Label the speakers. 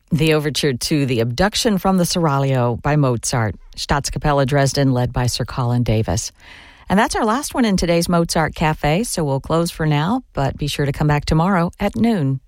Speaker 1: the overture to The Abduction from the Seraglio by Mozart, Staatskapelle Dresden, led by Sir Colin Davis. And that's our last one in today's Mozart Cafe, so we'll close for now, but be sure to come back tomorrow at noon.